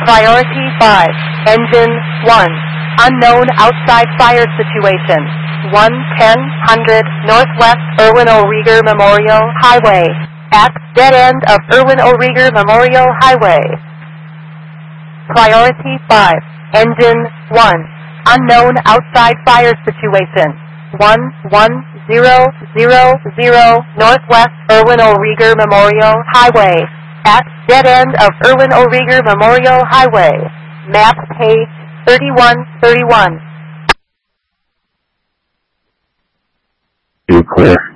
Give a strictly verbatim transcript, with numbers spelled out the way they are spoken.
Priority five. Engine one. Unknown outside fire situation. one ten hundred Northwest Erwin O. Rieger Memorial Highway. At dead end of Erwin O. Rieger Memorial Highway. Priority five. Engine one. Unknown outside fire situation. one one zero zero zero Northwest Erwin O. Rieger Memorial Highway. At dead end of Erwin O. Rieger Memorial Highway. Map page thirty-one thirty-one. You're clear.